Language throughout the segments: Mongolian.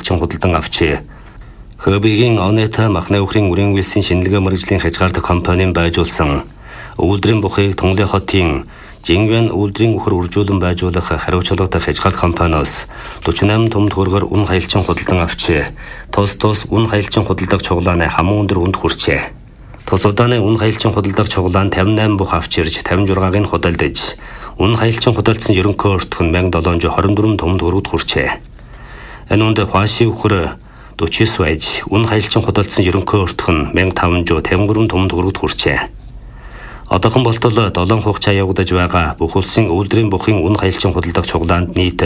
хаялчин худалдан авчээ. Хөбигийн Онета Махны өхрийн үрийн үйлсийн шинэлгээ мэргэжлийн хязгаартай компанийн байжуулсан үйлдвэрийн бухыг Тунгалын хотын Жингвэн үйлдвэрийн үхэр үржүүлэн байжуулах хариуцлагатай хязгаар компаниос 48 том төгрөгөөр үн хаялчин худалдан авчээ. Тус үн хаялчин худалдах цуглааны хамуун өндөр үнд хүрчээ. Тус удааны үн хаялчин худалдах цуглаан 58 бух авч ирж 56-ыг худалдаж, үн хаялчин худалдсан ерөнхий өртгөх нь 1724 том төгрөгөд хүрчээ. Энэ үнд Хуаши үхэр 49 байж, үн хаялчин худалдсан ерөнхий өртгөх нь 1553 том төгрөгөд хүрчээ. Одоохон болтол 7 хугацаа явагдаж байгаа бүх улсын үйлдвэрийн бухын үн хаялчин худалдах цуглаанд нийт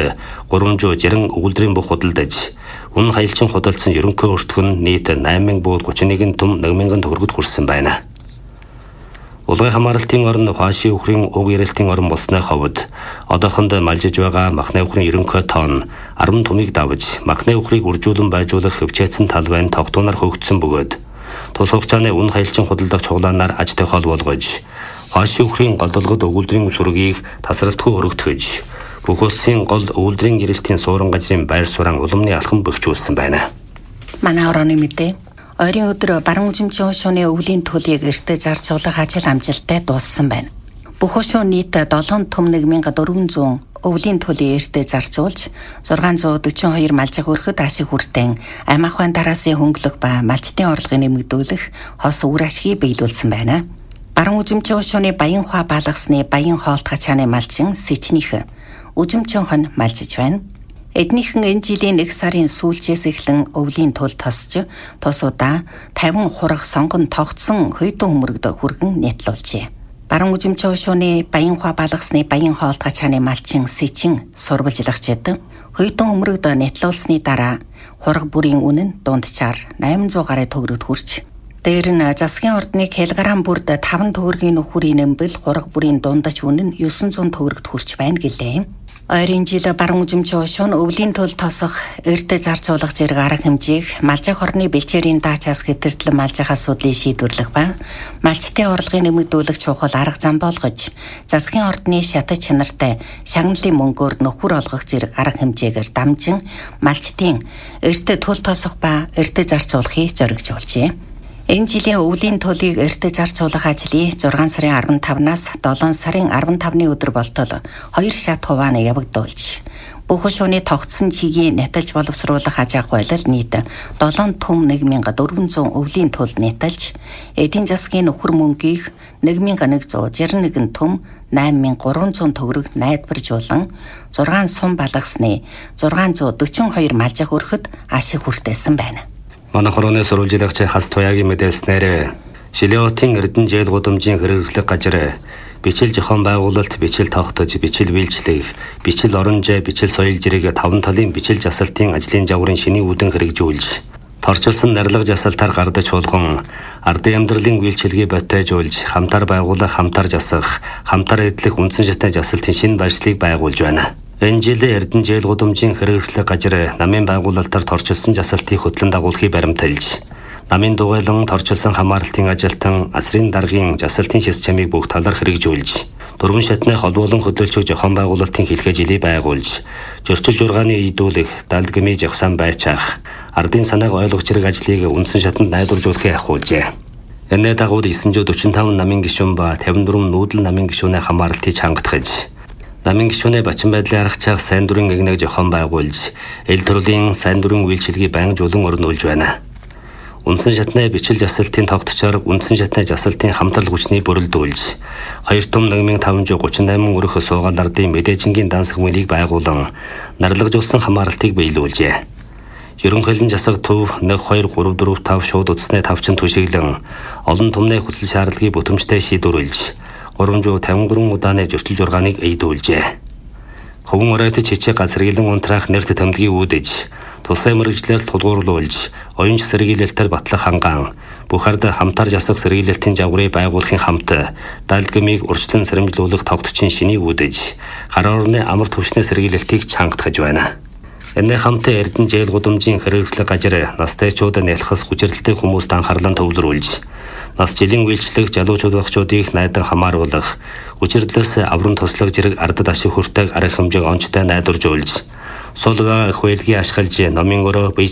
360 үйлдвэрийн бух худалдаж, үн хаялчин худалдсан ерөнхий өртгөх нь нийт 8031 том 1000 төгрөгөд хүрсэн байна. Улгай хамааралтын орн Хуаши өхрийн уг ярилтын орн болсны ховд одоохонд малжиж байгаа Махны өхрийн ерөнхий тоон 10 томыг давж, Махны өхрийг үржүүлэн байжуулах хөвчээсэн талбайн тогтуунаар хөгжсөн бөгөөд тус хугацааны үн хаялчин худалдах цуглаанаар ажтай хол болгож, Хуаши өхрийн голдолгод үйлдвэрийн сүргийг тасралтгүй өргөтгөж, бүх улсын гол үйлдвэрийн ярилтын суурин газрын байр суурин улмны алхам бөхжүүлсэн байна. Манай орооны мэдээ. Ойрын өдөр баруун үзмжийн хушууны өвлийн төлийг эртээ зарцуулах ажил амжилттай дууссан байна. Бүх хушуу нийт 7 том 1400 өвлийн төлийг эртээ зарцуулж 642 малжиг өрхөд ашиг хүртэн амь ахуйн тарасын хөнгөлөх ба малчтын орлогыг нэмэгдүүлэх хос үр ашгийг биелүүлсэн байна. Баруун үзмжийн хушууны Баянхуа балгасны Баян хоолт хачааны малчин Сэчнийх үзмжийн хон малжиж байна. Эднийхэн энэ жилийн 1 сарын сүүлчээс эхлэн өвлийн төл тосч, тусуудаа 50 хурах сонгон тогтсон хөйдөн өмөрөгд хүргэн нийтлүүлжээ. Баруун үзмжийн хушууны Баянхуа балгасны Баян хоолт хачааны малчин Сэчин сурвалжлагчид хөйдөн өмөрөгд нийтлүүлсний дараа хураг бүрийн үнэ нь дунджаар 800 гаруй төгрөгөд хүрч, дээр нь засгийн ордны килограмм бүрд 5 төгрөгийн нөхөрийн нэмбэл хураг бүрийн дундаж үнэ нь 900 төгрөгөд хүрч байна гэлээ. Ойрын жил баруун үзмжийн хушуун өвлийн төл тосох, эртээ зарцуулах зэрэг арга хэмжээг малжих орны бэлчээрийн даачаас хэтэртлэн малжих асуудлыг шийдвэрлэх ба малчтын орлогыг нэмэгдүүлэх чухал арга зам болгож, засгийн ордны шатаж чанартай шагналын мөнгөөр нөхөр олгох зэрэг арга хэмжээгээр дамжин малчтын эртээ төл тосох ба эртээ зарцуулахыг зоригжуулжээ. Энэ жилийн өвлийн төлийг эртээ зарцуулах ажлыг 6 сарын 15-наас 7 сарын 15-ны өдөр болтол 2 шат хуваана явагдуулж, бүх хушууны тогтсон чигийг нэтэлж боловсруулах аж ахуй байлал нийт 7 том 1400 өвлийн төлд нэтэлж, эдийн засгийн нөхөр мөнгийг 1161 том 8300 төгрөг найдваржуулан 6 сум балгасны 642 малжих өрхөд ашиг хүртээсэн байна. Манай хорооны сурвалжлагч Хас Туяагийн мэдээлснээр Шилиотын Эрдэнэ жээл гудамжийн хэрэглэх газар бичил зохион байгуулалт, бичил тогтож, бичил биелжлэх, бичил оронжээ, бичил соёл зэрэг 5 талын бичил жасалтын ажлын загварын шиний үүдэн хэрэгжүүлж, торчилсан нарилга жасалтаар гардаж болгон ардын амьдралын үйлчилгээ ботойжуулж, хамтаар байгуулах, хамтаар жасах, хамтаар эдлэх үндсэн шатны жасалтын шинэ баяршлыг байгуулж байна. Энэ жил Эрдэнэ жээл гудамжийн хэрэглэх газар намын байгуулалтаар торчилсан жасалтыг хөтлөн дагуулахыг баримталж, намын дугуйлан торчилсан хамааралтын ажилтан асрын даргын жасалтын шис чамыг бүх талаар хэрэгжүүлж, дөрвөн шатны холбоолон хөдөлгөөч зохион байгуулалтын хэлхээ жилийг байгуулж, зөрчил жургааны ийдүүлэх, далд гмий жагсаан байцаах, ардын санааг ойлгох зэрэг ажлыг үндсэн шатанд найдваржуулахыг ахуулжээ. Энэ дагуу 945 намын гишүүн ба 54 нүүдэл намын гишүүнээ хамааралтыг чангатгаж, намын гишүүнээ бачин байдлын аргачлах сайн дурын эгнэг зохион байгуулж, эл төрлийн сайн дурын үйлчилгээ байнгажуулан өрнүүлж байна. Үндсэн шатны бичил жасалтын тогтцоор үндсэн шатны жасалтын хамтрал хүчний бүрэлдүүлж, 2 том 1538 өрх суугаал ардын мэдээжингийн дансах мөлийг байгуулан, нарлагжуулсан хамааралтыг биелүүлжээ. Ерөнхийлөн засаг төв 1 2 3 4 5 шууд утасны тавчин түшиглэн, олон томны хүсэл шаардлагыг бүтэмжтэй шийдвэрлэж, 353 удааны зөрчил жургааныг эйдүүлжээ. Хөвөн оройд чичээ газаргилэн унтраах нэрт тэмдгийг үүдэж, тусгай мэргэжлэр тулгуурлуулж, оюунч сэргийлэлтээр батлах хангаан, бүх ард хамтаар жасах сэргийлэлтийн загварыг байгуулахын хамт, далд гмийг урьдчилан сэрэмжлүүлэх тогтчин шиний үүдэж, гар орны амар түвшний сэргийлэлтийг чангатгаж байна. Энэ хамт Эрдэнэ жээл гудамжийн хэрэглэх газар настайчууд нялхас хүчирэлтэй хүмүүст анхаарлан төвлөрүүлж, нас жилийн үйлчлэх залуучууд багчуудыг найдан хамааруулах, хүчирлээс аврам туслах зэрэг ардад ашиг хүртээх арга хэмжээг онцтой найдваржуулж, сул байгаа их байлгийг ашиглаж номын өрөө